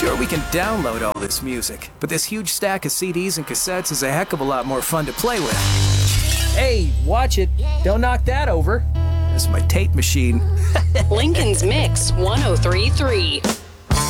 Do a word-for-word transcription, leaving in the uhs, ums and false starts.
Sure, we can download all this music, but this huge stack of C Ds and cassettes is a heck of a lot more fun to play with. Hey, watch it. Don't knock that over. That's my tape machine. Lincoln's Mix one oh three point three.